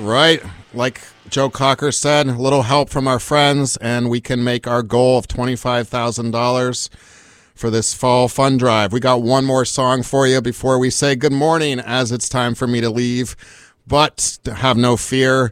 Right. Like Joe Cocker said, a little help from our friends, and we can make our goal of $25,000 for this fall fund drive. We got one more song for you before we say good morning, as it's time for me to leave. But have no fear.